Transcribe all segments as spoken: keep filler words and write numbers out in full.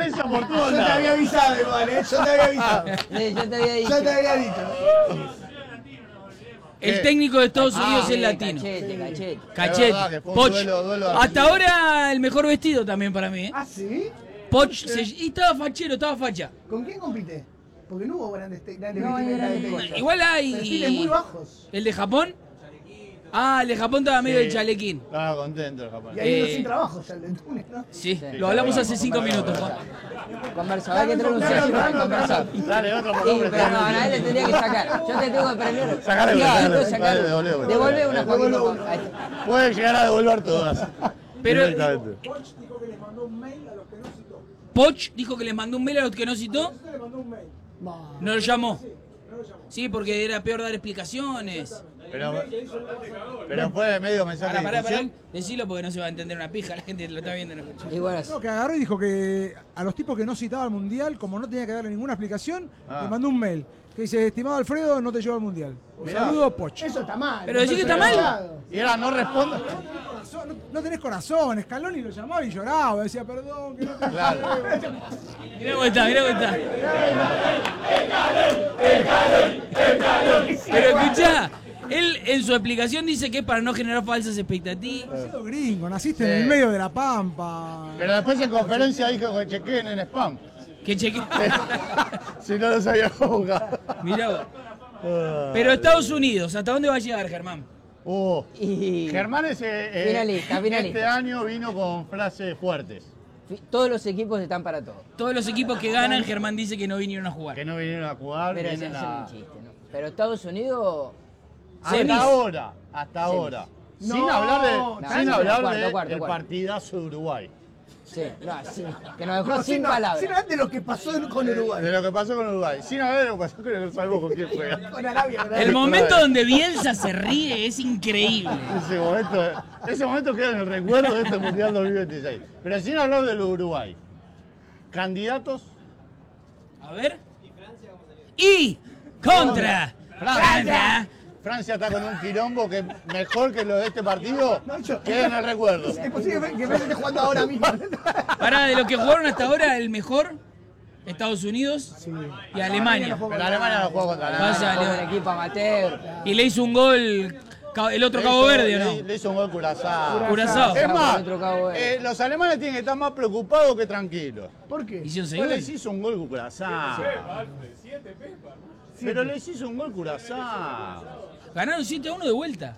prensa por todos lados. Yo te había avisado igual, ¿eh? Yo te había avisado. Sí, yo te había dicho. Yo te había dicho. El técnico de Estados Unidos Ah, es latino. Cachete, cachete. Cachete. Poch. Duelo, duelo Hasta ahora el mejor vestido también para mí. ¿eh? ¿Ah, sí? Poch se- y estaba fachero, estaba facha. ¿Con quién compite? Porque no hubo grandes, te- grandes No, vestimentas era de el- techo. Igual Perfiles muy hay. bajos. ¿El de Japón? Ah, el de Japón estaba medio Sí. el chalequín. Estaba contento el japonés. Y hay uno Eh, sin trabajo ya el del túnel, ¿no? Sí, lo hablamos hace cinco minutos. Juan. Conversa, hay que traer un socio para conversar. Dale, otro por Sí, hombre. pero no, a él le tendría que sacar. Yo te tengo que premiar. Sacale, Sí, sacale, entonces sacale, sacale. devolvé, devolvé. Devolvé una Devolvé Joaquín. una. Ahí está. Puede llegar a devolver todas. Pero- Directamente. Poch dijo que les mandó un mail a los que no citó. No. No lo llamó. Sí, porque era peor dar explicaciones. Pero, pero fue medio mensaje Pará, de pará, pará. discusión. Decilo porque no se va a entender una pija. La gente lo está viendo y no escucha. Igual así. No, que agarró y dijo que a los tipos que no citaba al mundial, como no tenía que darle ninguna explicación, Ah. le mandó un mail que dice: estimado Alfredo, no te llevo al mundial. Un Mirá. saludo, Poch. Eso está mal. Pero decí que está mal. Y ahora no responde. No, no tenés corazón. Scaloni lo llamaba y lloraba. Decía: perdón, que no te Claro. llevo". Mirá cómo está, mirá cómo está. Pero escuchá, él en su explicación dice que es para no generar falsas expectativas. Siendo gringo, naciste Sí. en el medio de la pampa. Pero después en conferencia dijo que chequeen en spam. Que cheque. Si no lo sabía jugar. Mirá vos. Pero Estados Unidos, ¿hasta dónde va a llegar, Germán? Uh, Y Germán es, eh, eh, Finalista, finalista. este año vino con frases fuertes. fi- todos los equipos están para todo. Todos los equipos que ganan, Germán dice que no vinieron a jugar. Que no vinieron a jugar. Pero ese vienen ese es a... un chiste, ¿no? Pero Estados Unidos. Hasta Semis. ahora, hasta ahora. No, sin hablar, de, no, sin no, hablar cuarto, de cuarto, el cuarto. partidazo de Uruguay. Sí, no, sí, que nos dejó No, sin sin, palabras. sin hablar de lo que pasó con Uruguay. De lo que pasó con Uruguay. Sin hablar de lo que pasó con no sabemos con quién juega. Con Arabia, con El Arabia. momento donde Bielsa se ríe es increíble. Ese momento, ese momento queda en el recuerdo de este Mundial dos mil veintiséis. Pero sin hablar de lo Uruguay. Candidatos. A ver. Y contra Francia. Francia está con un quilombo que mejor que lo de este partido No, yo- queda en el recuerdo. Es posible que Messi esté jugando ahora mismo. Pará, de lo que jugaron hasta ahora, el mejor, Estados Unidos y Alemania. Pero Alemania no juega contra Pasa, nada. Como un Leo. equipo amateur. Y le hizo un gol Ca- el otro Le Cabo hizo- Verde, ¿o le- no? Le hizo un gol Curazao. Curazao. Es más, Otro Cabo Verde. eh, los alemanes tienen que estar más preocupados que tranquilos. ¿Por qué? Hicieron seis Pues goles. les hizo un gol Curazao. Pero les hizo un gol Curazao. Ganaron siete a uno de vuelta.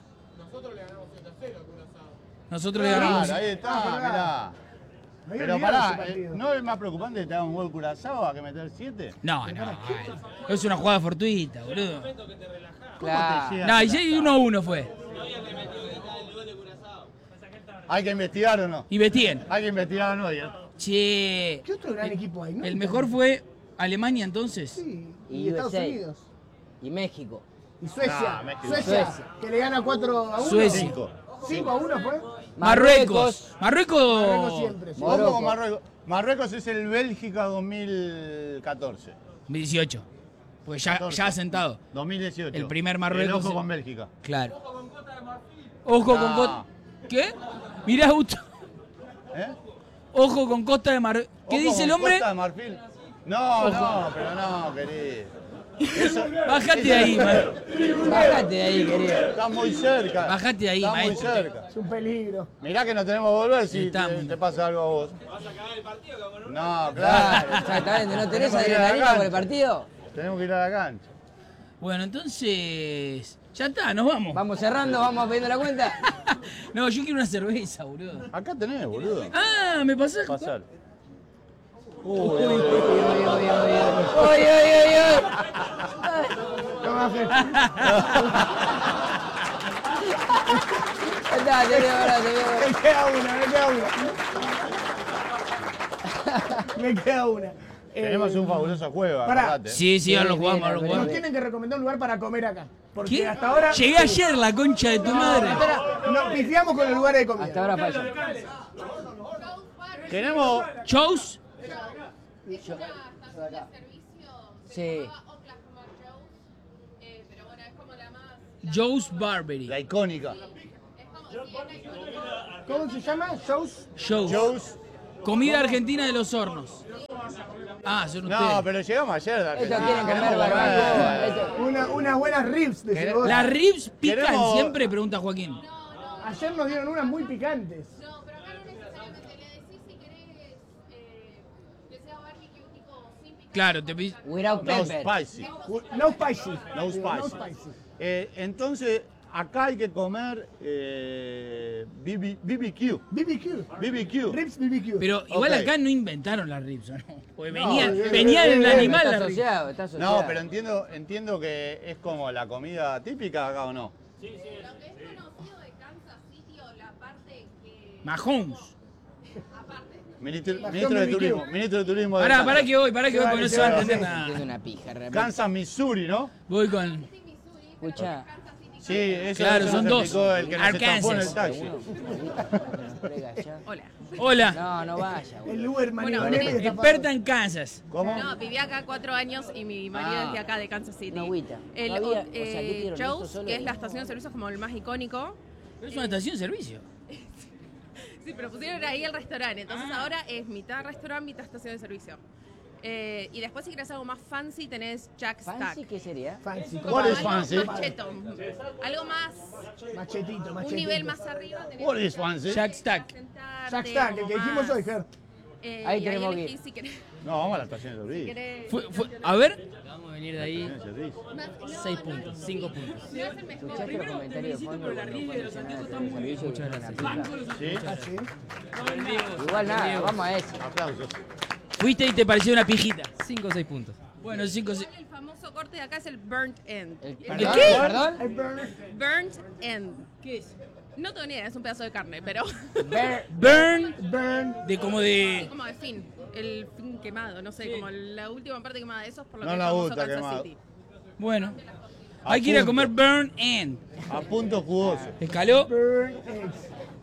Nosotros le Claro, ganamos. ahí está, mirá. Me había Pero olvidado pará, ese eh, partido. ¿no es más preocupante que te haga un gol Curazao a que meter siete? No, no. ay, Es una jugada fortuita, boludo. Claro. llega? No, y sí, uno a uno fue. ¿Hay que investigar o no? Investiguen. Hay que investigar o no, ¿eh? Che. ¿Qué otro gran equipo hay? ¿No? El mejor fue Alemania entonces. Sí, y, Y Estados U S A. Unidos. Y México. Y Suecia. No, México. Suecia, Suecia. que le gana cuatro a uno. Suecia. Cinco. cinco a uno fue. Marruecos. Marruecos Marruecos. siempre. sí. Ojo con Morocco. Marruecos. Marruecos es el Bélgica dos mil catorce. dieciocho. Porque ya, catorce. ya sentado. dos mil dieciocho. El primer Marruecos- El ojo con Bélgica. Claro. Ojo con No. Costa. ¿Qué? Mirá, Augusto. ¿Eh? Ojo con Costa de Marruecos. ¿Qué Ojo dice con el hombre? Costa de Marfil. No, no, pero no, querido. Eso- Bajate de eso- ahí, man. Bájate de ahí, querido. Está muy cerca. Bajate de ahí, Está muy maestro. cerca. Es un peligro. Mirá que no tenemos que volver si te, Estamos. te pasa algo a vos. No, Claro, claro. exactamente. ¿No tenés Tenemos que ir a la adrenalina cancha. por el partido? Tenemos que ir a la cancha. Bueno, entonces. Ya está, nos vamos. Vamos cerrando, vamos pidiendo la cuenta. No, yo quiero una cerveza, boludo. Acá tenés, boludo. Ah, me pasás. Pasar. Uy, uy, uy, uy, uy, uy. Uy, uy, uy, uy. Toma, Fe. Está, te digo ahora, te digo ahora. Me queda una, me queda una. Me queda una. Eh, Tenemos un fabuloso juego, pará. acordate. Sí, sí, ahora lo Bien, jugamos, bien, ahora lo bien. Nos jugamos. tienen que recomendar un lugar para comer acá. Porque ¿Qué? hasta ahora. Llegué ayer, la concha de tu madre. Hasta ahora nos pifiamos con los lugares de comida. Hasta ahora falló. Tenemos. Shows. Sí. Joe's Barbery. La icónica. ¿Cómo se llama? Shows. Shows. Joe's. Comida argentina de los hornos. Ah, son No, ustedes. pero llegamos ayer. de Estos Argentina. quieren comer Queremos barbacoa. comer. Esto- Una, unas buenas ribs, decís vos. ¿Las ribs pican Queremos- siempre? Pregunta Joaquín. Ayer nos dieron unas muy picantes. No, pero acá no necesariamente. Le decís si querés eh, que sea barbecue tipo sin picante. Claro, te pedís. Without No pepper. spicy. No spicy. No Digo, spicy. spicy. Eh, entonces, acá hay que comer eh, B B B B Q. B B Q. B B Q. Ribs B B Q. Pero igual Ok. acá no inventaron las ribs, ¿o no? Porque No, venían, eh, venían eh, en el eh, animal Está las ribs. asociado, está asociado. No, pero entiendo, entiendo que es como la comida típica acá o no. Lo que es conocido de Kansas City o la parte que. Mahomes. Aparte. Ministro, La ministro de B B Q. Turismo. Ministro de Turismo de Pará, Kansas. pará que voy, pará que voy, Vale, porque no se se va a vale, entender sí. Es nada. una pija, realmente. Kansas, Missouri, ¿no? Voy con. Sí, Missouri. Escucha. Kansas City. Sí, eso Claro, eso son nos dos. explicó el que nos estampó en el Arkansas. taxi. Hola. Hola, No, no vaya, güey. El Uber Bueno, Manigonelli tenés- está experta en Kansas. ¿Cómo? No, viví acá cuatro años y mi marido Ah. es de acá, de Kansas City. Una agüita. El, No había- o sea, eh, ¿qué quiero? ¿Esto Joe's, solo? que es la estación de servicios como el más icónico. Pero es una estación de servicio. Sí, pero pusieron ahí el restaurante. Entonces ahora es mitad restaurante, mitad estación de servicio. Eh, y después si querés algo más fancy tenés Jack Stack. ¿Fancy qué sería? fancy. Como What is algo fancy? más cheto. Algo más, Machetito, machetito. un nivel más arriba tenés. What is fancy? Jack Stack. sentarte, Jack Stack, el como que dijimos más, hoy, Ger. eh, Ahí y tenemos que elegís ir. si querés. No, vamos a la estación de servicio. querés- Fue- fue- a ver, Vamos a venir de ahí Estación de servicio. más- seis puntos, cinco puntos. No es el mejor. ¿Escuchaste los comentarios de fondo? pero la cuando ribs fue de los mencionada antiguos el están muy servicio Muchas con la gracias. pija? ¿Sí? ¿Ah, sí? Igual nada, vamos a ese. Aplausos. fuiste y te pareció una pijita. Cinco o seis puntos. Bueno, cinco, seis. El famoso corte de acá es el burnt end. El, ¿El ¿Perdón? qué? ¿Perdón? El burner. Burnt end. ¿Qué es? No tengo ni idea, es un pedazo de carne, pero Ver- Burn, Burn. de como de. como de fin. El fin quemado, no sé, como la última parte quemada de esos, por lo No que es nos famoso gusta Kansas quemado. City. Bueno, hay que ir a comer burn end. A punto jugoso. Escaló, Burn eggs.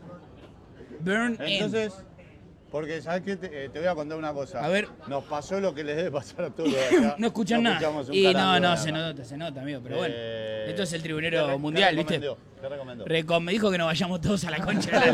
burn end. Entonces, porque sabes qué, te, eh, te voy a contar una cosa. A ver. Nos pasó lo que les debe pasar a todos los de acá. No escuchan nada. escuchamos un Y no, carajo no, de se nada. nota, se nota, amigo. Pero bueno, Eh, esto es el ¿qué tribunero re- qué mundial, ¿viste? recomendó? ¿Qué recomendó? Recom- me dijo que nos vayamos todos a la concha de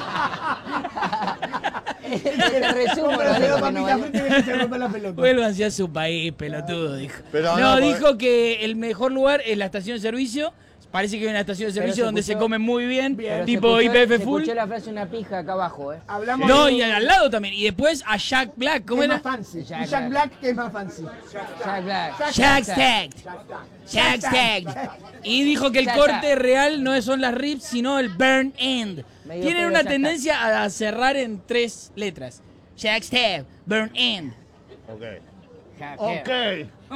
la El resumo lo Pero dejo que no papita vaya. frente que se rompe la pelota. Vuélvanse a su país, pelotudo, dijo. Pero no, no, porque- dijo que el mejor lugar es la estación de servicio. Parece que hay una estación de Pero servicio se donde se escuchó- come muy bien, Bien. Pero se tipo escuchó- I P F se full. escuchó la frase una pija acá abajo, ¿eh? Hablamos No, de- y al lado también. Y después a Jack Black, ¿cómo ¿Qué es era? más fancy? Jack Y Jack Black. Black, ¿qué es más fancy? Jack Black. Jack Stack. Jack Stack. Y dijo que el Ya corte está. real no son las ribs, sino el burn end. Medio Tienen pedo una Jack tendencia a cerrar en tres letras. Jack Stack, burn end. Ok. Jack Ok.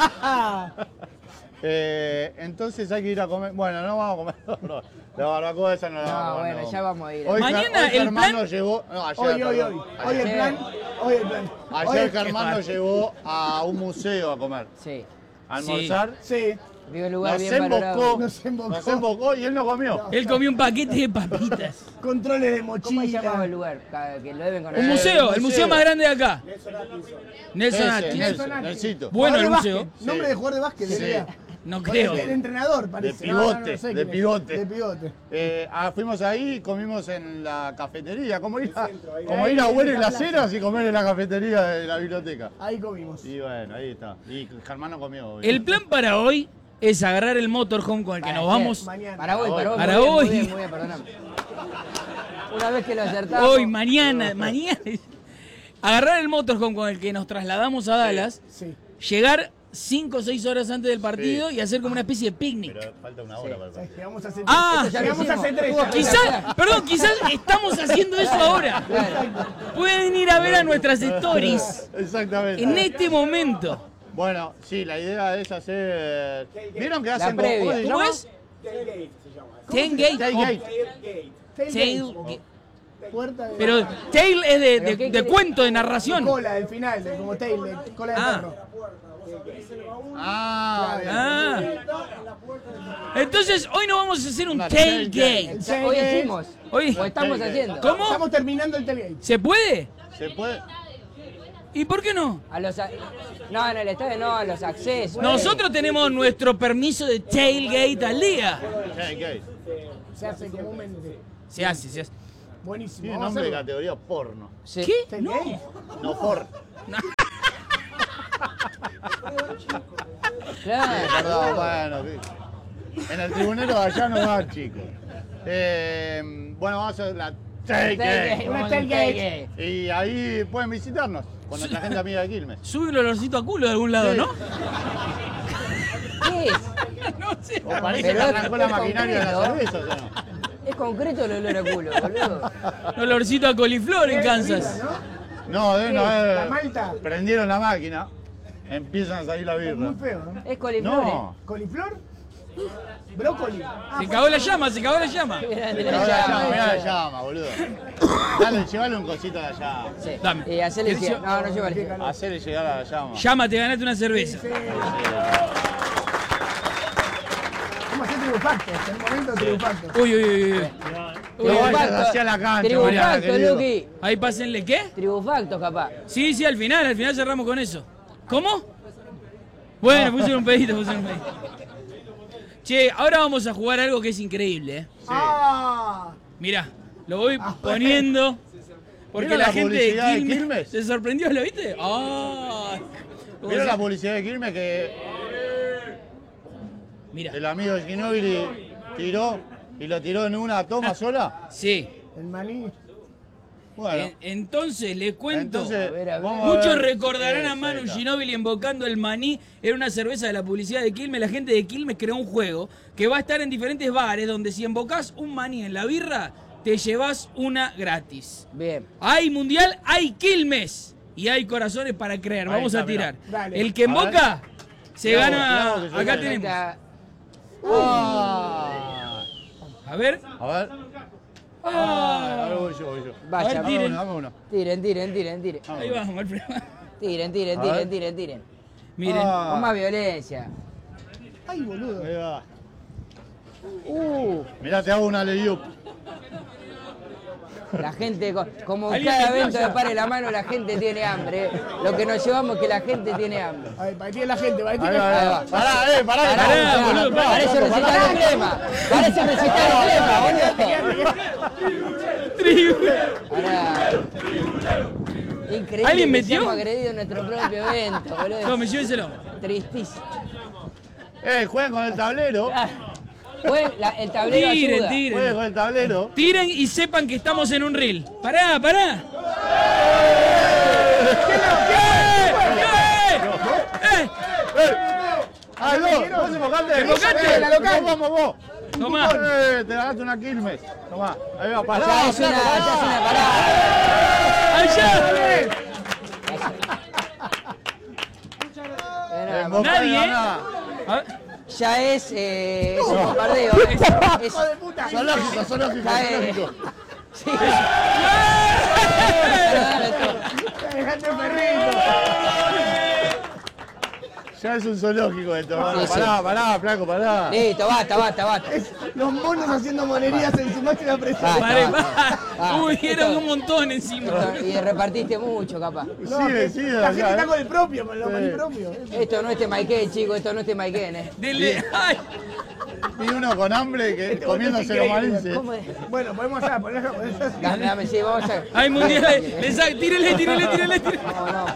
eh, entonces hay que ir a comer. Bueno, no vamos a comer. No, la barbacoa esa no la No, vamos a comer. bueno, no. ya vamos a ir. Hoy, Mañana hoy el Germán plan- nos llevó. No, ayer, Hoy, hoy, hoy. perdón, Hoy el ayer. plan. Hoy el plan. Ayer Hoy- Germán nos llevó a un museo a comer. Sí. A almorzar. Sí, Vive un lugar Nos bien valorado. embocó, Nos embocó. nos embocó y él no comió. Él comió un paquete de papitas. controles de ¿Cómo se llamaba mochila. el lugar? Ca- Que lo deben conocer. Un museo, el museo. museo más grande de acá. Nelson Ese, Atkins. Nelson, Nelsito. Bueno, el Jugador de museo. básquet, Nombre de jugador de básquet, Sí. diría. No creo. El entrenador, parece. De No, no, no pivote, sé de quién es. pivote. De pivote. Eh, ah, fuimos ahí, comimos en la cafetería. Como ir a, como ir a Güell en las Heras y comer en la cafetería de la biblioteca. Ahí comimos. Y bueno, ahí está. Y Germán no comió. El plan para hoy es agarrar el motorhome con el que Para nos ayer, vamos. Mañana. Para hoy, para hoy. Para muy bien, hoy. Muy bien, muy bien, perdóname. Una vez que lo acertamos. Hoy, mañana, mañana. Agarrar el motorhome con el que nos trasladamos a Dallas, Sí. llegar cinco o seis horas antes del partido Sí. y hacer como una especie de picnic. Pero falta una hora para el partido. Llegamos a hacer Ah, tres. Llegamos a hicimos. hacer tres. Hubo que- Quizás, perdón, quizás estamos haciendo eso ahora. Claro. Pueden ir a ver a nuestras stories Exactamente. en este momento. Bueno, sí, la idea es hacer. ¿Vieron que hacen previa. se ¿Cómo llama? es? Ten Gate. Tailgate. Tail- Puerta de Pero tail es de, ¿Pero de- qué de quiere? cuento, de narración. cola del final, de- como tail, de cola de Ah. perro. Ah, bien. Ah. Entonces, hoy no vamos a hacer un Una tailgate. Ya, Hoy hicimos. Hoy- O estamos Tailgate. haciendo. ¿Cómo? Estamos terminando el tailgate. ¿Se puede? ¿Se puede? ¿Y por qué no? A los a- No, en el estadio no, a los accesos. Nosotros tenemos nuestro permiso de tailgate al día. Tailgate. Se hace comúnmente. Se hace, se hace. Buenísimo. Tiene Vamos a nombre de hacerlo. categoría porno. Sí. ¿Qué? No. ¿Tailgate? No por. Claro. Perdón, bueno. sí. En el tribunero de allá no van, chicos. Eh, bueno, vamos a hacer la tailgate. Una tailgate. Y ahí pueden visitarnos con nuestra gente amiga de Quilmes. Sube un olorcito a culo de algún lado, Sí. ¿no? ¿Qué es? No sé. O parece Pero que es- arrancó la es maquinaria de la concreto. cerveza, ¿o no? Es concreto el olor a culo, boludo. Un olorcito a coliflor en Kansas. No, deben ¿Qué? haber. ¿La malta? Prendieron la máquina, empiezan a salir la Es muy birra. feo, ¿no? Es coliflor. No. ¿Coliflor? ¿Brócoli? Ah, Se cagó la llama, se cagó la llama. Grande Mirá la la llama, llama, mirá la esa. llama, boludo. Dale, llevale un cosito a la llama. Sí. Dame. Y hacerle ¿Querés cien- No, no lleva el Hacerle llegar a la llama. Llama, te ganaste una cerveza. Vamos a hacer triunfactos, en el momento triunfactos. Uy, uy, uy, uy. No vayas hacia la cancha, Mariana, Tribufacto, querido. Luqui. Ahí pásenle, ¿qué? Tribufacto, capaz. Sí, sí, al final, al final cerramos con eso. ¿Cómo? Bueno, pusieron un pedito, pusieron un pedito. Che, ahora vamos a jugar algo que es increíble, ¿eh? ¡Ah! Mirá, lo voy poniendo. Porque ¿Vieron la la gente de publicidad de Quilmes, Quilmes? se sorprendió, ¿lo viste? ¡Ah! ¿Cómo ¿Vieron se- la publicidad de Quilmes que Mirá, el amigo de Ginóbili tiró y lo tiró en una toma sola? sí. El maní. Bueno, En- entonces, les cuento. entonces A ver, a ver. vamos a Muchos ver. recordarán Sí, a Manu ahí está. Ginóbili invocando el maní. Era una cerveza de la publicidad de Quilmes. La gente de Quilmes creó un juego que va a estar en diferentes bares donde si invocás un maní en la birra, te llevas una gratis. Bien. Hay mundial, hay Quilmes y hay corazones para creer. Ahí Vamos está, a tirar. mirá. Dale. El que A ver. invoca se Mirá vos, gana. mirá vos que yo Acá gane. tenemos. Está- Ah. A ver. A ver. Ah, a ver, voy yo, voy yo. Vaya, A ver, Dame tiren. uno, dame uno. Tiren, tiren, tiren, tiren. Dame Ahí uno. vamos, Alfredo. Tiren, tiren, A tiren, ver. tiren, tiren. Miren. Ah. Con más violencia. ¡Ay, boludo! Ahí va. Uh, Mirá, te hago una leyup. la gente, co- como en ¿Alguien cada metió evento ya? de Pare la Mano, la gente tiene hambre. Lo que nos llevamos es que la gente tiene hambre. A ver, para que tiene la gente, para que Ahí tiene va, la ahí va. va. Pará, eh, pará. Pará, pará, pará, pará, boludo, pará, Parece pará, recital pará. de crema. Parece recital de crema, boludo. Tribu. Pará. Increíble. ¿Alguien que metió? seamos agredidos en nuestro propio evento, boludo. No, me llévenselo. Tristísimo. Eh, jueguen con el tablero. Bueno, la- el tablero Tiren, ayuda. Jueguen tiren. con el tablero. Tiren y sepan que estamos en un reel. Pará, pará. ¡Eh! ¡Eh! ¡Eh! ¡Ah, no! ¿Vos invocaste? ¿Invocaste? Eh, la local. Vamos, vamos, vos. Tomá. Eh, te ganaste una Quilmes. Tomá. Ahí va, pará. Ya es una, pará. ya es una parada. ¡Allá! Era- Invocá y Nadie, ¿eh? ganá. A ver. Ya es, eh, es un bombardeo. Es, Zoológico, zoológico, ya es- zoológico. Sí. ¡Dejate un perrito! Ya es un zoológico esto. Sí, sí. Pará, pará, flaco, pará. Listo, basta, basta, basta. Es los monos haciendo monerías en su máxima presión. Ah, Paré, va. va. Ah, Uy, esto- eran un montón encima. Y repartiste mucho, capaz. No, Sigue, que sigue. la gente acá, está eh. con el propio, con los Sí. maní propios. Esto no es Temaiken, chicos, esto no es Temaiken, eh. Dele. ¡Ay! Vi uno con hambre que Este comiéndose momento los es increíble. malinces. ¿Cómo es? Bueno, podemos ya, ponelo, ponelo así. Dame, dame, sí, vamos a... ¡Ay, mundial! Le sa- ¡Tírele, tírele, tírele! tírele. No, no.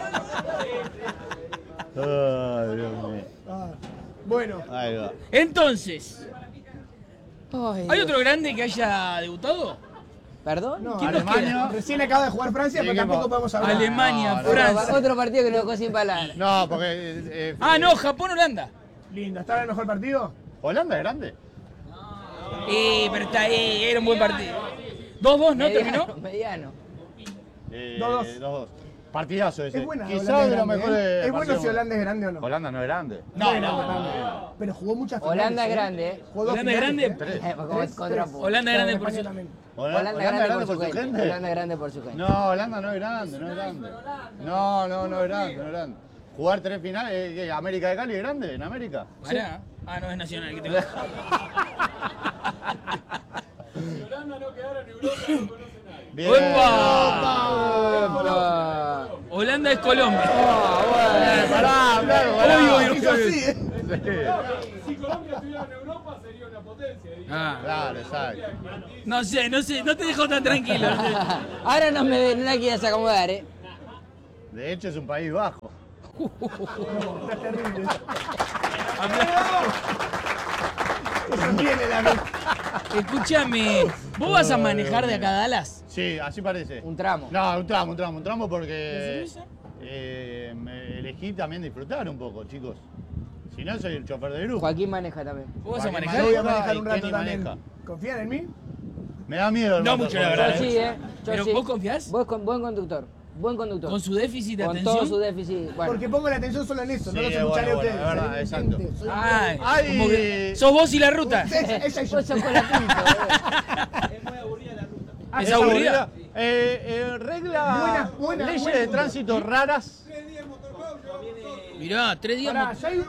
Ay, Dios mío. Ah, bueno, Ahí va. Entonces, Ay, ¿hay Dios. otro grande que haya debutado? ¿Perdón? no, ¿Quién nos Alemania. recién acaba de jugar Francia, Sí, pero que tampoco po- podemos hablar. Alemania, no, no. Otro, Francia. otro partido que nos dejó sin palabras. No, porque. eh, eh, Ah, no, Japón-Holanda. Lindo, ¿estaba el mejor partido? Holanda es grande. Eh, pero está ahí, era un buen partido. dos dos, ¿no? Mediano, ¿Terminó? Mediano. Eh, Dos, dos. dos, dos. Partidazo ese. Es buena. Quizás Holanda de los grande, mejores. ¿eh? Es bueno partidos. si Holanda es grande o no. Holanda no es grande. No, Bueno, no. no. Pero jugó muchas finales. Holanda es ¿eh? grande, eh. Jugó dos Holanda es finales, grande. ¿eh? Eh, como Tres, contra- tres. Holanda es grande por España su... también. Holanda, grande, por su gente. Holanda grande por su gente. No, Holanda no es grande, no es grande. No, no, no es grande, no es grande. Jugar tres finales, eh, ¿qué? ¿América de Cali es grande en América? Pará. Ah, no, es nacional. Que tengo. Bien. ¡Opa! Opa. Holanda es Colombia. Eh, pará, flaco, pará. Obvio, obvio, Eso obvio. sí, ¿eh? Sí. Ah, Claro, exacto. no sé, no sé, no te dejo tan tranquilo. Ahora no me no la quieras acomodar, eh. De hecho es un país bajo. Está terrible. Eso tiene la vez. Escúchame, ¿vos vas a manejar de acá a Dallas? Sí, así parece. Un tramo. No, un tramo, un tramo, un tramo porque eh, me elegí también disfrutar un poco, chicos. Si no, soy el chofer del grupo. Joaquín maneja también. ¿Vos vas a Joaquín manejar? Yo voy a Maneja manejar un y rato Kenny también. maneja. ¿Confían en mí? Me da miedo el No motor, mucho, la joder. verdad. Yo sí, ¿eh? Yo ¿Pero sí. vos confiás? Vos con buen conductor. Buen conductor. Con su déficit de Con atención. todo su déficit. Bueno. Porque pongo la atención solo en eso, no Sí, los escucharé a bueno, ustedes. bueno, es verdad, ¿eh? exacto. Gente, soy- Ay, Ay. como que sos vos y la ruta. Ella, ella y yo. Vos sos colatito, boludo. Ah, ¿Es aburrida? Eh, eh, regla, Buena, buena, leyes buena. de tránsito raras. Mirá, tres días. Pará, mo- ya hay-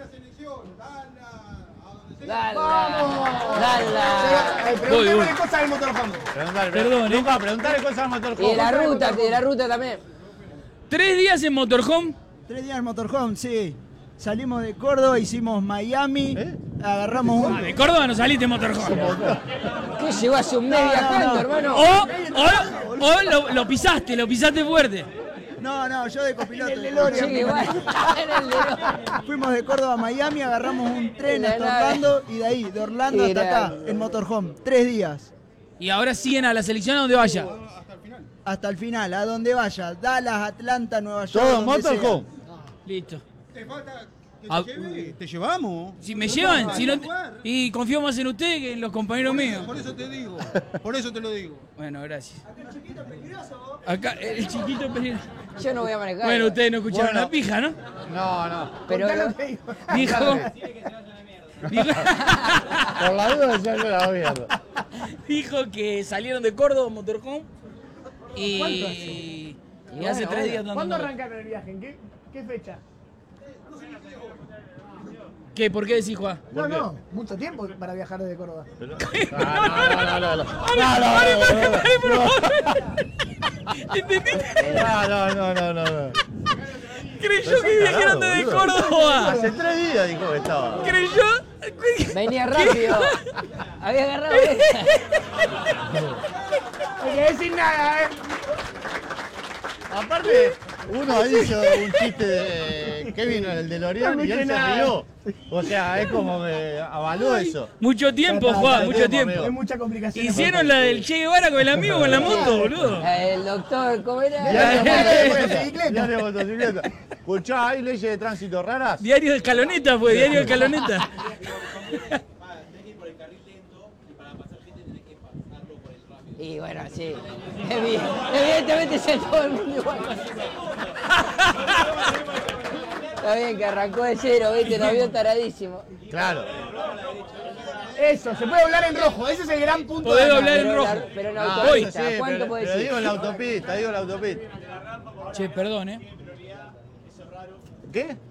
Dala. ¡Vamos! Dala. Eh, Voy, Pregúntale voy. cosas del motorhome. Preguntale, Perdón, ¿eh? Luca, preguntale cosas al motor. Y de la ruta, de la ruta también. Tres días en motorhome. Tres días en motorhome, sí. Salimos de Córdoba, hicimos Miami, ¿Eh? agarramos un... Ah, de Córdoba no saliste en motorhome. ¿Qué llegó hace un mes viajando, hermano? O, o, o lo, lo pisaste, lo pisaste fuerte. No, no, yo de copiloto. Che, igual. Era el de- Fuimos de Córdoba a Miami, agarramos un tren La hasta nave. Orlando y de ahí, de Orlando hasta Era- acá, en motorhome. Tres días. Y ahora siguen a la selección a donde vaya. Hasta el final, a donde vaya. Dallas, Atlanta, Nueva York. Todo donde sea. motorhome. Listo. Te falta que Ah, te lleve, te llevamos. Si me llevan, si no, y confío más en usted que en los compañeros míos. Por eso te digo, por eso te lo digo. Bueno, gracias. Acá, el chiquito peligroso. Yo no voy a manejar. Bueno, ustedes no escucharon Bueno. la pija, ¿no? No, no. Pero Dijo. Dijo, Por la duda ya yo la mierda. dijo que salieron de Córdoba motorhome y, y hace tres días dando. ¿Cuándo arrancaron el viaje? ¿En qué, qué fecha? ¿Qué? ¿Por qué decís, Juan? No, no, mucho tiempo para viajar desde Córdoba. Ah, no, no, no, no. Pare, pare, pare, por favor. ¿Entendiste? No, no, no, no, no, no. Creyó que viajaron desde Córdoba. Hace tres días dijo que estaba. Creyó. venía rápido. Había agarrado esta. No hay que decir nada, ¿eh? Aparte, uno ahí hizo un chiste de Kevin, el de L'Oreal, No y él escuché se nada. rió. O sea, es como que avaló eso. Mucho tiempo, Juan, mucho tiempo. Hay mucha complicación. Hicieron la del Che Guevara con el amigo con la moto, boludo. El doctor, ¿cómo era? Diario de de motocicleta. Diario de motocicleta. Escuchá, ¿hay leyes de tránsito raras? Diario de Escaloneta fue, diario de Escaloneta. Y bueno, sí. Evi- Evidentemente es todo el mundo igual. Está bien que arrancó de cero, viste, lo vio taradísimo. Claro. Eso, se puede hablar en rojo. Ese es el gran punto. Podés de doblar acá. en Pero, rojo. la- pero en Ah, autopista, sí, ¿cuánto pero, puede pero decir? digo en la autopista, digo en la autopista. Che, perdón, ¿eh? ¿Qué?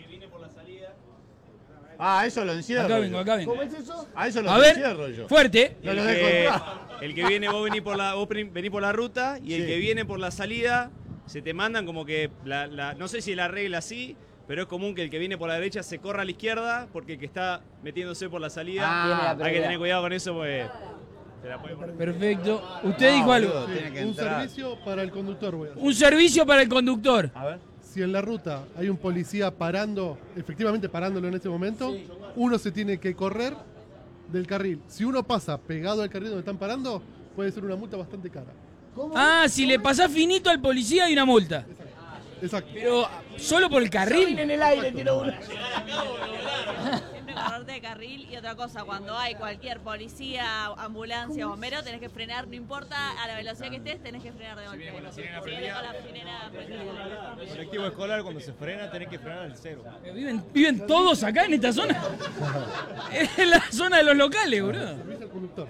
Ah, eso lo encierro. Acá vengo, yo. acá vengo. ¿Cómo es eso? Ah, eso lo A ver, encierro yo. fuerte. No lo El dejo que, entrar. el que viene, vos venís por la, vos prim- venís por la ruta y el Sí. que viene por la salida, se te mandan como que, la, la- no sé si la regla así, pero es común que el que viene por la derecha se corra a la izquierda porque el que está metiéndose por la salida, Ah, Tiene la hay que prioridad. tener cuidado con eso porque te la puede poner. Perfecto. Usted No, dijo algo. boludo, tiene que Un entrar. servicio para el conductor, voy a hacer. Un servicio para el conductor. A ver. Si en la ruta hay un policía parando, efectivamente parándolo en ese momento, uno se tiene que correr del carril. Si uno pasa pegado al carril donde están parando, puede ser una multa bastante cara. Ah, si le pasás finito al policía hay una multa. Exacto. Pero solo por el carril. En el aire tiro uno. Siempre correrte de carril y otra cosa, cuando hay cualquier policía, ambulancia, bombero, tenés que frenar, no importa a la velocidad que estés, tenés que frenar de golpe. Si viene con la sirena prendida. Colectivo escolar, cuando se frena, tenés que frenar al cero. ¿Viven, viven todos acá en esta zona? Es la zona de los locales, boludo. Servicio al conductor.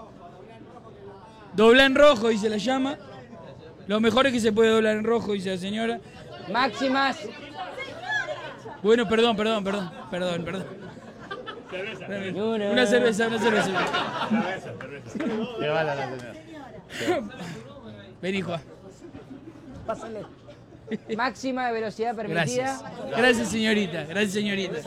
Dobla en rojo, dice la llama. Lo mejor es que se puede doblar en rojo, dice la señora. Máximas. Bueno, perdón, perdón, perdón, perdón, perdón. Una. Una cerveza, una cerveza. Que va la señora. Vení, Juan. Pásale. Máxima de velocidad permitida. Gracias. Gracias, señorita. Gracias, señorita.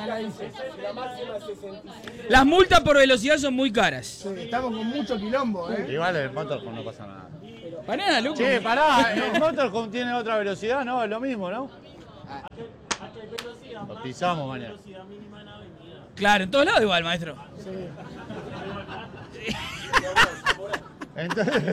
Las multas por velocidad son muy caras. Sí, estamos con mucho quilombo, ¿eh? Igual en el motorhome no pasa nada. Pará, loco. Che, pará, el motorhome tiene otra velocidad, ¿no? Es lo mismo, ¿no? Lo pisamos mañana. Claro, en todos lados igual, maestro. Entonces,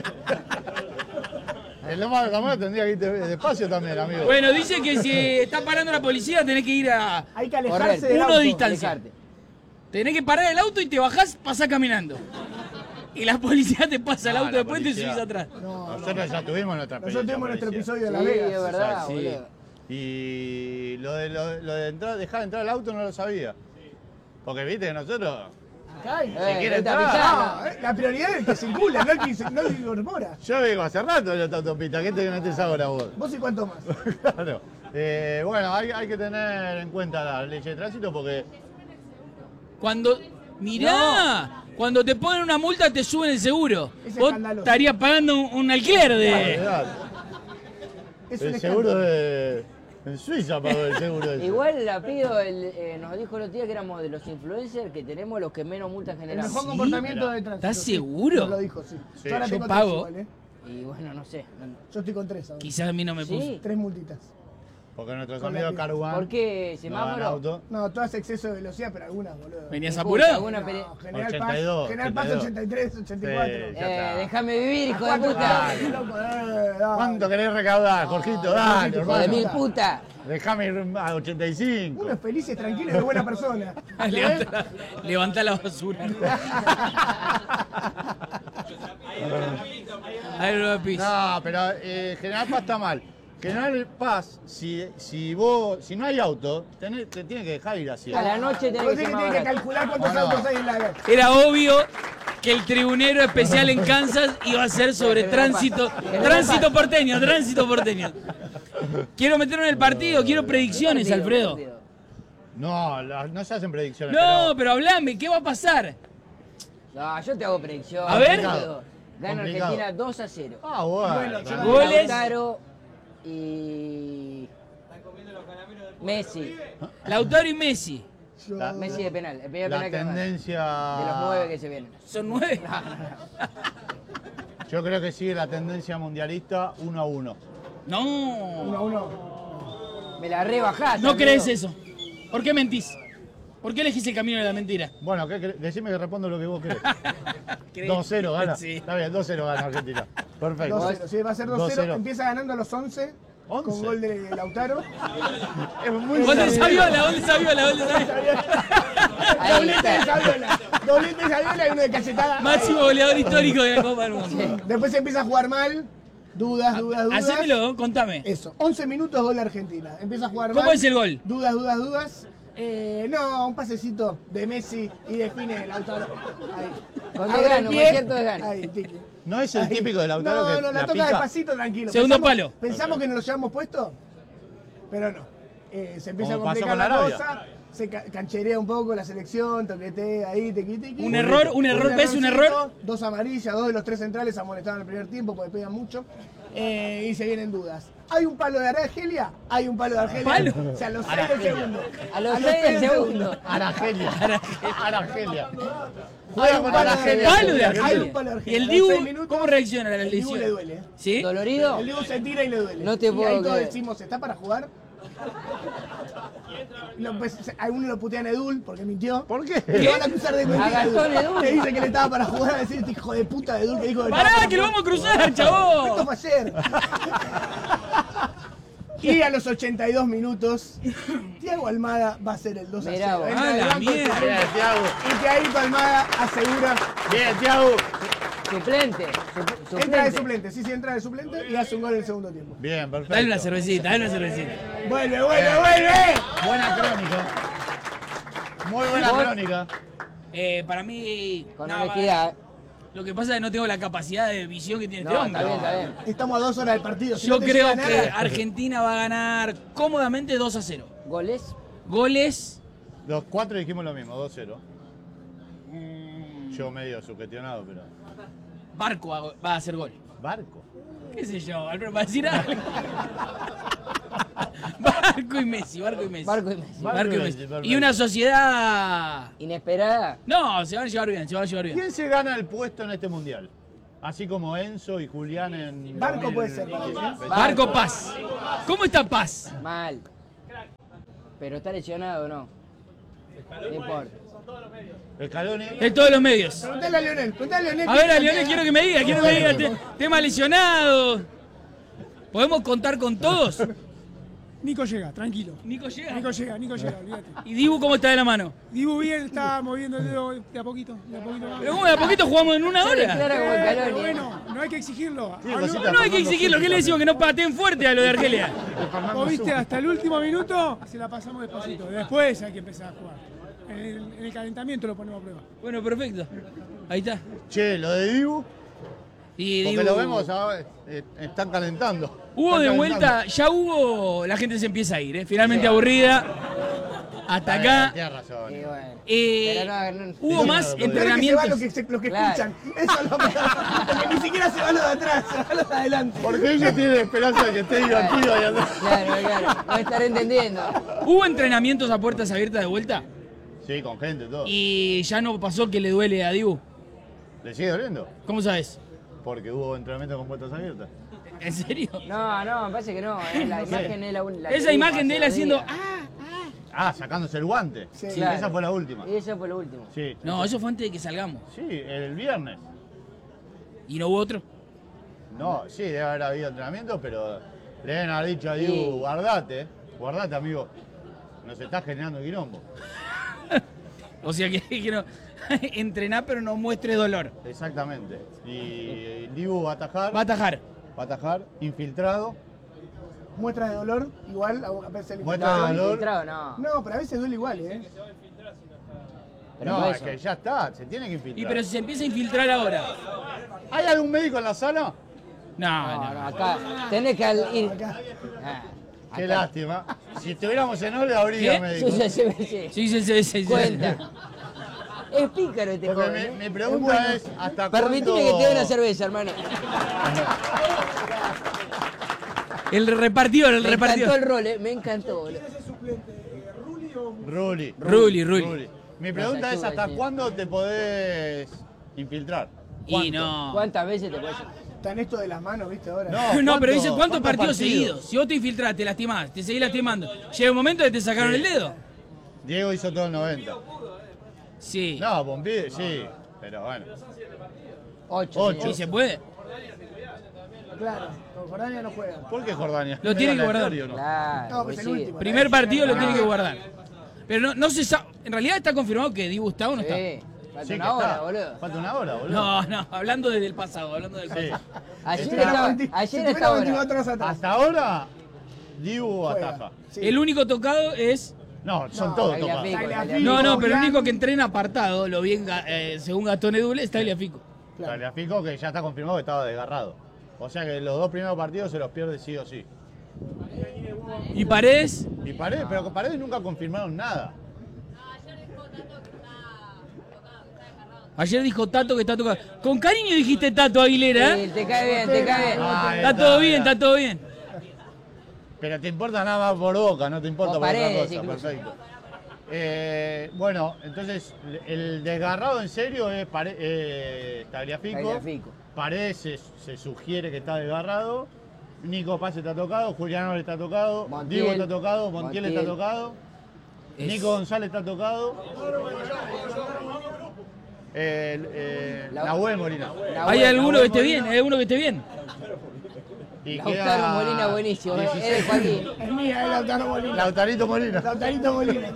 el Loma de Zamora tendría que ir de- despacio también, amigo. Bueno, dice que si está parando la policía tenés que ir a Hay que alejarse del uno auto. de distancia. Tenés que parar el auto y te bajás, pasás caminando. Y la policía te pasa el Ah, auto la después y te policía. subís atrás. Nosotros ya tuvimos nuestra Nosotros experiencia tuvimos nuestro policial. episodio de Las Sí, Vegas. es verdad, Exacto, sí. boludo. Y lo de, lo, lo de entrar, dejar de entrar al auto no lo sabía. Porque viste que nosotros. Acá hay- Si Eh, quiere esta entrar. pisada. No, eh, la prioridad es el que circula, no el que, no el que incorpora. Yo vengo hace rato en esta autopista, ¿qué te metes ahora vos? Vos y cuánto más. Claro. Eh, bueno, hay, hay que tener en cuenta la ley de tránsito porque. Cuando. Mirá, cuando te ponen una multa te suben el seguro. Es Vos escandaloso. estarías pagando un, un alquiler de. Olvidate. Es un El seguro escándalo. de. En Suiza pagó el seguro ese. Igual la pido, el, eh, nos dijo el otro día que éramos de los influencers que tenemos los que menos multas El generamos. mejor comportamiento de tránsito. ¿Estás sí. seguro? Nos lo dijo, sí. Sí. Yo ahora Yo tengo pago. tres igual, ¿eh? Y bueno, no sé. no- Yo estoy con tres ahora. Quizás a mí no me puso. Sí. Tres multitas. Porque nuestros Con la amigos que- Caruán. ¿Por qué no semáforo? dan auto. No, todas exceso de velocidad, pero algunas, boludo. ¿Venías Escucha, apurado? alguna pele- No, General ochenta y dos, Paz, General Paz ochenta y dos. ochenta y tres, ochenta y cuatro. Sí, ya está. Eh, déjame vivir, hijo de Cuatro puta. dale, loco, eh, dale. ¿Cuánto querés recaudar, Jorgito? Dale, Jorgito, Hijo de hermano. mil puta. Déjame ir a ochenta y cinco. Uno es feliz, es tranquilo y de buena persona. Levanta, levanta la basura. Ahí no lo piso. No, pero eh, General Paz está mal. General Paz, si, si vos, si no hay auto, tenés- te tiene que dejar ir así. A la noche tenés Vos que ser tenés que más tenés que barato. calcular cuántos ¿O no? autos hay en la Era obvio que el tribunero especial en Kansas iba a ser sobre tránsito, tránsito porteño, tránsito porteño. Quiero meterlo en el partido, quiero predicciones, Partido, Alfredo. partido. No, la- no se hacen predicciones. No, pero hablame, ¿qué va a pasar? No, yo te hago predicción. A ver. boludo. Gana Complicado. Argentina dos a cero. Ah, bueno. Bueno, yo- Goles. Lautaro y Messi. Lautaro y Messi. Yo- La- Messi de penal. El primer La penal que gana. tendencia. De los nueve que se vienen. ¿Son nueve? Yo creo que sigue la tendencia mundialista uno a uno. No. Uno a uno. Me la rebajás. No amigo. crees eso. ¿Por qué mentís? ¿Por qué elegís el camino de la mentira? Bueno, ¿qué cre- decime que respondo lo que vos querés. ¿Crees? dos cero gana. Sí. Está bien, dos cero gana Argentina. Perfecto. dos cero, sí, va a ser dos dos cero. cero. Empieza ganando a los once, once. con gol de Lautaro. Es muy ¿Dónde sabido. Saviola? ¿Dónde Saviola? ¿Dónde Saviola? Ahí Doblete de está. Saviola. Doblete de Saviola y uno de cachetada. Máximo goleador histórico de la Copa del Mundo. Después se empieza a jugar mal. Dudas, dudas, dudas. Hacémelo, contame. Eso, once minutos gol Argentina. Empieza a jugar mal. ¿Cómo es el gol? Dudas, dudas, dudas. Eh, no, un pasecito de Messi y define Lautaro. Ahí. Con Abre el desgano, pie. con cierto desgano. Ahí, tiki. No es el Ahí. típico de Lautaro no, que no, la, la toca pica. despacito, tranquilo. Segundo Pensamos- palo. Pensamos que nos lo llevamos puesto, pero no. Eh, se empieza Como a pasó complicar con la Arabia. cosa, se ca- cancherea un poco la selección, toquetea ahí, tequi, tequi. Un error, un error, ¿ves un errorcito, error? Dos amarillas, dos de los tres centrales amonestaron el primer tiempo porque pegan mucho. Eh, y se vienen dudas. ¿Hay un palo de Argelia? Hay un palo de Argelia. ¿Palo? O sea, a los seis del segundo. A los seis del segundo. Argelia. Argelia. Hay Juega un con palo de Argelia. Palo de Hay un Argelia. palo de ¿Y Argelia. el A los Dibu seis minutos, cómo reacciona a la El Dibu lesión? le duele. ¿eh? ¿Sí? ¿Dolorido? El Dibu se tira y le duele. No te y puedo ahí todos creer. decimos, ¿está para jugar? Lo, pues, algunos lo putean a Edul porque mintió. ¿Por qué? Le van a acusar de mentira. A Gastón Edul. Le dice que le estaba para jugar a decir este hijo de puta de Edul que dijo que estaba ¡Pará, para que lo jugar. vamos a cruzar, Esto chabón! fue ayer. Y a los ochenta y dos minutos, Thiago Almada va a ser el dos a Mirá cero. vos. Entra ¡A de la banco mierda! suplente. Bien, Thiago. Y Thiaguito Almada asegura. Bien, Thiago. Suplente. sup- Entra de Suplente. suplente, sí, sí, entra de suplente y hace un gol en el segundo tiempo. Bien, perfecto. Dale una cervecita, dale una cervecita. ¡Vuelve, vuelve, vuelve! Buena crónica. Muy buena Gol. crónica. Eh, para mí. Con no, honestidad. Lo que pasa es que no tengo la capacidad de visión que tiene No, este está hombre. bien, está bien. Estamos a dos horas del partido. Si Yo no te creo llega que nada, Argentina va a ganar cómodamente dos a cero. ¿Goles? Goles. Los cuatro dijimos lo mismo, dos cero. Yo medio sugestionado, pero. Barco va va a hacer gol. Barco. ¿Qué sé yo? Alfredo, para decir algo. Barco y Messi, Barco y Messi. Barco y Messi. Barco y Messi. perfecto. Y una sociedad. Inesperada. No, se van a llevar bien, se van a llevar bien. ¿Quién se gana el puesto en este mundial? Así como Enzo y Julián en. Barco dos mil puede ser, para mí, ¿eh? Barco Paz. ¿Cómo está Paz? Mal. Pero está lesionado o no. No importa. Scaloni. De todos los medios. Preguntale a Lionel, preguntale a Lionel. A ver, a Lionel quiero que me diga, quiero que me diga. te- Tema lesionado. ¿Podemos contar con todos? Nico llega, tranquilo. Nico llega. Nico llega, Nico llega, olvídate. ¿Y Dibu cómo está de la mano? Dibu bien, está moviendo el dedo de a poquito, de a poquito. Pero ¿cómo de a poquito jugamos en una Se hora? declara como Pero Scaloni. bueno, no hay que exigirlo. Sí, Habló- cosita. No hay que exigirlo, ¿qué le decimos? Que no pateen fuerte a lo de Argelia. Vos viste, hasta el último minuto se la pasamos despacito. Después hay que empezar a jugar. En el, en el calentamiento lo ponemos a prueba. Bueno, perfecto. Ahí está. Che, lo de Dibu, Y porque Dibu- lo vemos ahora, eh, están calentando. Hubo Están de calentando. vuelta, ya hubo, la gente se empieza a ir, ¿eh? Finalmente aburrida. Hasta Está bien, acá. Tienes razón. Y bueno. Eh, Pero no, no- hubo Sí, más no, no, no. Pero es que se va entrenamientos. lo que, se- lo que Claro. escuchan. Eso es lo que. Porque ni siquiera se va lo de atrás, se va lo de adelante. Porque ellos tienen esperanza de que esté divertido ahí atrás. Claro, claro. No estaré entendiendo. Hubo entrenamientos a puertas abiertas de vuelta Sí, con gente, todo. y ya no pasó que le duele a Dibu. ¿Le sigue doliendo? ¿Cómo sabes? Porque hubo entrenamiento con puertas abiertas. ¿En serio? No, no, me parece que no. eh, La imagen es la única. Esa imagen de él haciendo. Ah, Ah, sacándose el guante. Sí. Sí, Claro. esa fue la última. Y eso fue lo último. Sí. no, eso fue antes de que salgamos. Sí, el viernes. ¿Y no hubo otro? No, sí, debe haber habido entrenamiento, pero le deben haber dicho a Dibu, Sí. guardate, guardate, amigo. Nos está generando quilombo. O sea que, que no. Entrená pero no muestre dolor. Exactamente. Y Dibu va a atajar. Va a atajar. Va a atajar, infiltrado. Muestra de dolor, igual a a veces el Muestra infiltrado. de dolor. Infiltrado, no. No, pero a veces duele igual, ¿eh? Pero no, por es eso. que ya está, se tiene que Y infiltrar. pero si se empieza a infiltrar ahora. ¿Hay algún médico en la sala? No, No, no. no, acá. Tenés que al- ir. Acá. Ah, Qué acá. lástima. Si estuviéramos en Ole habría ¿Qué? médico. Sí, sí, sí, sí. Sí, sí, sí, sí, sí. Cuenta. Es pícaro este Porque joven. mi, ¿eh? mi pregunta bueno. es, ¿hasta Permitime cuándo... que te dé una cerveza, hermano. El repartidor, el Me encantó repartidor. el rol, ¿eh? Me encantó, boludo. Ruli. Ruli, Ruli. Mi pregunta es, ayuda, ¿hasta sí. cuándo te podés infiltrar? Y no. ¿Cuántas veces te puedes.? Está en esto de las manos, ¿viste? Ahora. No, No, pero ¿cuánto- dice cuántos partidos, partidos? seguidos. Si vos te infiltrás, te lastimás, te seguís lastimando. Llega un momento que te sacaron Sí. el dedo. Diego hizo todo el noventa. Sí. No, Bombide, sí. Pero bueno. Ocho. Ocho. señor. ¿Y se puede? Claro, con Jordania no juega. ¿Por qué Jordania? Lo tiene ¿Era que guardar. aleatorio o no? Claro. No, pues el coincide. último. Primer partido lo Ah. tiene que guardar. Pero no, no se sabe. En realidad está confirmado que Dibu está o no está. Sí. Falta Sí, que una hora, está. boludo. Falta una hora, boludo. No, no, hablando desde el pasado, hablando del Sí. pasado. Ayer Está- estaba. veinti- Ayer si tuviera estaba. veinticuatro horas atrás. Hasta ahora, Dibu Juega. ataja. Sí. El único tocado es. No, son No, todos Tagliafico, tocados. Tagliafico. No, no, pero el Bian. único que entrena apartado, lo bien, eh, según Gastón Edul, es Tagliafico. Claro. Tagliafico que ya está confirmado que estaba desgarrado. O sea que los dos primeros partidos se los pierde sí o sí. Y Paredes, Y Paredes, pero con Paredes nunca confirmaron nada. ayer dijo Tato que está tocado. Con cariño dijiste Tato Aguilera, Sí, ¿eh? te cae bien, te cae bien. Ah, Está todo bien, está todo bien. Pero te importa nada más por Boca, no te importa O por otra Paredes, cosa. incluso. Perfecto. Eh, bueno, entonces el desgarrado en serio es Pare- eh, Tagliafico. Tagliafico. Paredes se, se sugiere que está desgarrado. Nico Paz está tocado, Julián Álvarez está tocado, Montiel. Diego está tocado, Montiel, está Montiel. tocado, Es- Nico González está tocado. Eh, eh, La- Nahuel Molina. ¿Hay Nahuel, alguno Nahuel que esté Molina. bien? ¿Hay alguno que esté bien? Y Lautaro queda Molina, buenísimo. ¿eh? dieciséis. Es de Joaquín. Es mía, es Lautaro Molina. Lautarito Molina. Lautarito Molina.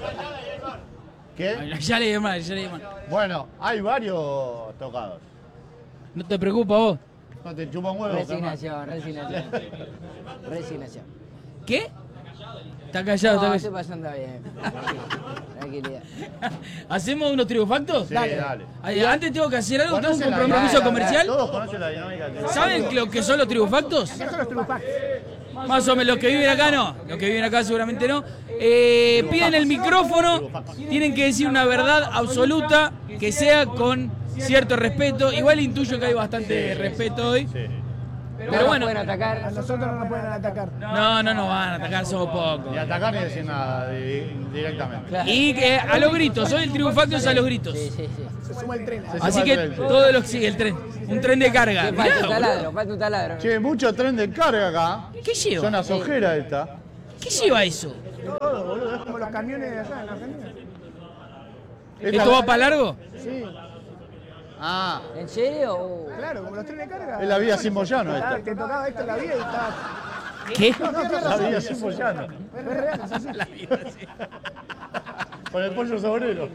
¿Qué? Ya le di mal, ya le di mal. Bueno, hay varios tocados. No te preocupa vos. No te chupan huevos, Germán. Resignación, resignación. Resignación. ¿Qué? Está callado, No, está estoy callado. pasando bien. Tranquilidad. ¿Hacemos unos tribufactos? Sí, dale. Ay, Antes tengo que hacer algo, tengo un ¿Conocen la compromiso dinámica? comercial. Todos conocen la dinámica. del- ¿Saben lo que son los tribufactos? Acá son los tribufactos. Más o menos, los que viven acá no. Los que viven acá seguramente no. Eh, piden el micrófono, tienen que decir una verdad absoluta, que sea con cierto respeto. Igual intuyo que hay bastante respeto hoy. Sí. No Pero nos bueno, pueden A atacar. nosotros no nos pueden atacar. no, no nos van a atacar, somos pocos. Ni atacar ni decir nada di- directamente. Claro. Y que a los gritos, hoy el tribufacto es a los gritos. Sí, sí, sí. Se suma el tren. Se Así suma que el tren, sí. todo lo que sigue el tren. Un tren de carga. Sí, Mirá, falta un boludo. taladro, falta un taladro. Che, mucho tren de carga acá. ¿Qué lleva? Son las ojeras esta. ¿Qué lleva eso? todo, boludo. Es como los camiones de allá en Argentina. ¿Esto va para largo? Sí. Ah. ¿En serio? Claro, como los trenes de carga. Es la vía sin Moyano esta. Te tocaba esto en la vía y estaba... ¿Qué? No, no, La vía sin Moyano. Es real, es así. La vida, sí. Con el pollo sobrero.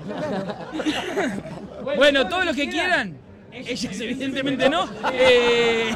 Bueno, todos los que quieran. Ellas evidentemente no. Eh...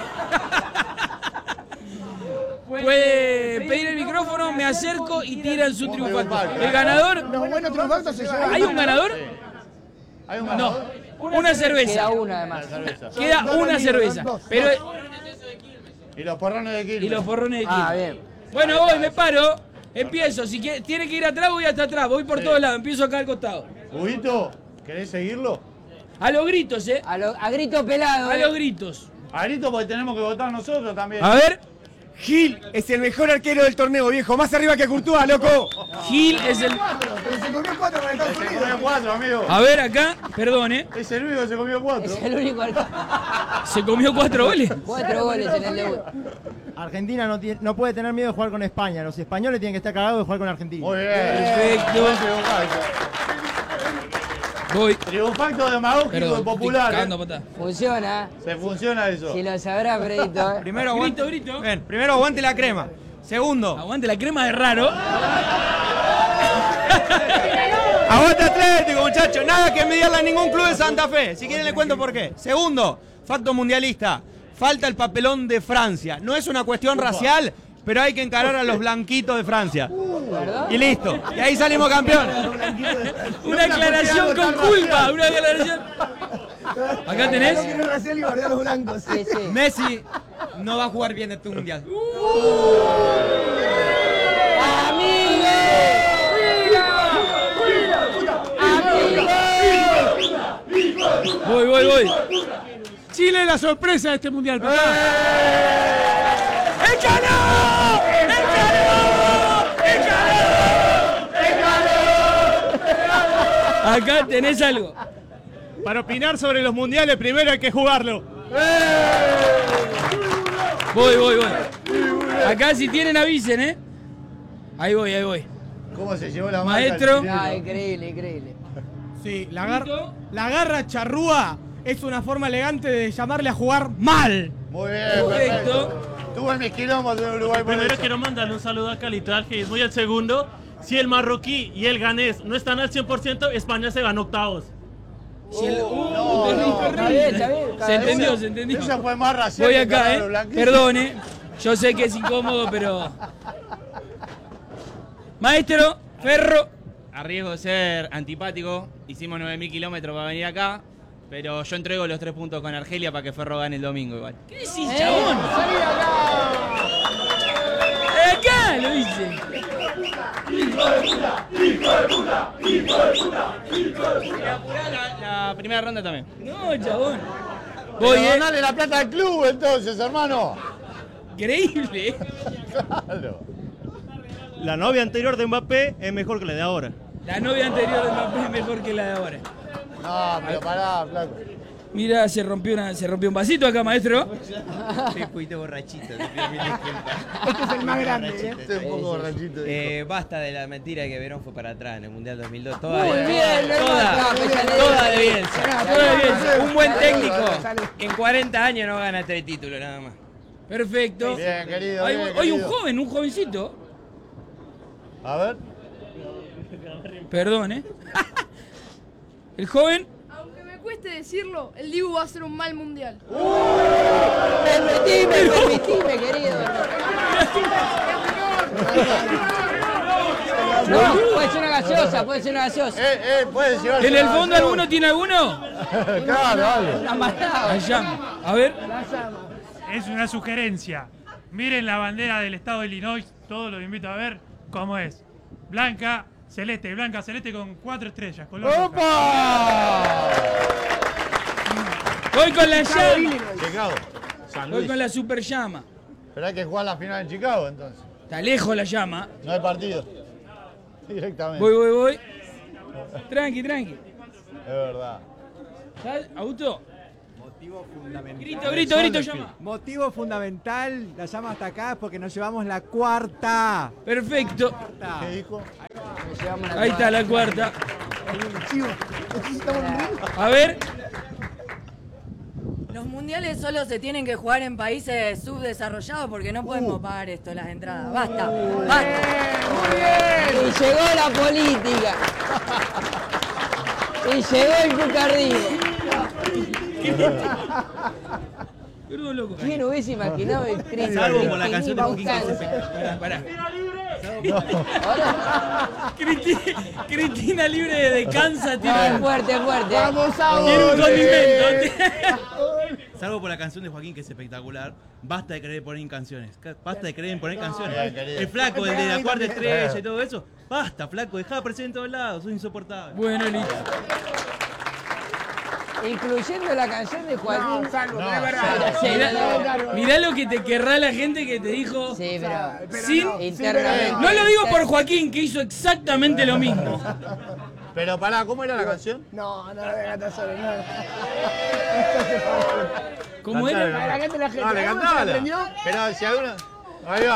Puede pedir el micrófono, me acerco y tiran su triunfacto. El ganador. Los buenos triunfactos se llevan. ¿Hay un ganador? ¿Hay un No. ganador? Una cerveza. Queda una además. Queda una cerveza. Pero Y los porrones de Quilmes. y los porrones de Quilmes. Ah, bien. Bueno, voy, me paro. Empiezo. Si quiere- tiene que ir atrás, voy hasta atrás. Voy por todos lados. Empiezo acá al costado. Huguito, ¿querés seguirlo? A los gritos, ¿eh? A, lo- a grito pelado. A eh. los gritos. Arito, porque tenemos que votar nosotros también. A ver. Gil es el mejor arquero del torneo, viejo. Más arriba que Courtois, loco. Gil es el. Pero se comió cuatro con Estados Se Unidos. comió cuatro, amigo. A ver acá. Perdón, ¿eh? Es el único que se comió cuatro. Es el único. Se comió cuatro goles. Cuatro goles en el debut. Argentina no, tiene- no puede tener miedo de jugar con España. Los españoles tienen que estar cagados de jugar con Argentina. Muy bien. Perfecto. Buen triunfacto. Voy. Triunfacto demagógico Perdón, y popular. estoy cagando a ¿eh? patada. Funciona. Se funciona eso. Si lo sabrá, Fredito. eh. Primero aguante. Grito, grito. Ven, primero aguante la crema. Segundo, Aguante la crema de raro. aguante Atlético, muchachos. Nada que envidiarle a ningún club de Santa Fe. Si quieren le cuento por qué. Segundo, facto mundialista. Falta el papelón de Francia. No es una cuestión racial, pero hay que encarar a los blanquitos de Francia. Y listo. Y ahí salimos campeón. Una aclaración con culpa. Una aclaración. Acá tenés. No quiero racial y guardar a los blancos. Sí, sí. Messi no va a jugar bien este mundial. Voy, voy, voy. Chile es la sorpresa de este mundial, papá. ¡El ganó! ¡El ganó! ¡El ganó! ¡El ganó! Acá tenés algo. Para opinar sobre los mundiales, primero hay que jugarlo. Voy, voy, voy. Acá si tienen avisen, ¿eh? Ahí voy, ahí voy. ¿Cómo se llevó la marca Maestro. el chileno? Ah, increíble, increíble. Sí, la, gar la garra charrúa es una forma elegante de llamarle a jugar mal. Muy bien, Perfecto. perfecto. Tuve mis quilombos en Uruguay por Primero eso. quiero mandarle un saludo a Calito Algeismo y el segundo, si el marroquí y el ganés no están al cien por ciento, España se gana octavos. Si el- uh, No, terrible, no, terrible. Está bien, está bien. Se entendió, se entendió. Esa fue más racial. Voy que acá, ganar ¿eh? los blanquitos. Perdone. Yo sé que es incómodo, pero... Maestro, Ferro. A riesgo de ser antipático, hicimos nueve mil kilómetros para venir acá, pero yo entrego los tres puntos con Argelia para que Ferro gane el domingo igual. ¿Qué decís, Eh, chabón? salí de acá. Acá lo dice. La, la primera ronda también. No, chabón. Voy, Voy, ¿eh? Dale la plata al club entonces, hermano. Increíble. Claro. La novia anterior de Mbappé es mejor que la de ahora. La novia anterior de Mbappé es mejor que la de ahora. No, pero pará, flaco. Mira, se rompió, una, se rompió un vasito acá, maestro. Estoy un poquito borrachito, te pido mil disculpas. Este es el más grande, ¿eh? Estoy un poco borrachito. Eh, basta de la mentira de que Verón fue para atrás en el Mundial dos mil dos. Toda, Muy bien, toda, hermano. toda de Bielsa. Toda de Bielsa. Un buen Sale, técnico sale. en cuarenta años no gana tres títulos nada más. Perfecto. Bien, querido. Hoy, bien, hoy un querido. joven, un jovencito. A ver. Perdón, ¿eh? El joven. Aunque me cueste decirlo, el Dibu va a ser un mal mundial. Permitime, permitime, querido. No, puede ser una gaseosa, puede ser una gaseosa. Eh, eh, puedes llevar. ¿En el fondo alguno tiene alguno? Claro, dale. La mataba. La llama. A ver. Es una sugerencia. Miren la bandera del estado de Illinois, todos los invito a ver cómo es. Blanca, celeste, blanca, celeste con cuatro estrellas. Color roja. ¡Opa! Voy con la llama. Chicago. San Voy Luis. con la super llama. Pero hay que jugar la final en Chicago entonces. Está lejos la llama. No hay partido. Directamente. Voy, voy, voy. Tranqui, tranqui. Es verdad. ¿Estás, Augusto? Motivo fundamental. Grito, grito, grito, llama. Motivo fundamental, la llama hasta acá es porque nos llevamos la cuarta. Perfecto. Cuarta. ¿Qué dijo? Ahí está la cuarta. A ver. Los mundiales solo se tienen que jugar en países subdesarrollados porque no podemos pagar esto, las entradas. Basta, basta. Y llegó la política. Y llegó el cucardío. ¿Quién hubiese imaginado el tren? Salvo por la canción de Joaquín que se Pará, pará. Cristina, Cristina libre de descansa tiene. No, fuerte, fuerte. Vamos a Tiene un condimento. Salvo por la canción de Joaquín, que es espectacular. Basta de querer poner canciones. Basta de querer poner canciones. El flaco, el de la cuarta estrella y todo eso. Basta, flaco, dejá de aparecer en todos lados. Sos insoportable. Bueno, listo. Incluyendo la canción de Joaquín. No, salvo, No, es verdad. sí, Mirá- no, Mirá lo que te querrá la gente que te dijo. Sí, pero. Sin. no, internamente. No lo digo por Joaquín, que hizo exactamente lo mismo. Pero pará, ¿cómo era la canción? No, no lo voy a cantar solo, no. ¿Cómo Cantala, era? cantala. La gente la gente. Dale, ¿Cómo se cantala. aprendió? Pero si alguna. Ahí va.